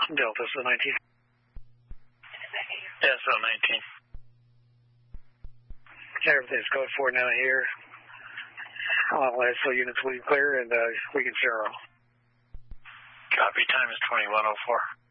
Delta, so 19. Yeah, so 19. Everything's code 4 now here. All ISO units will be clear, and we can zero. Copy, time is 21:04.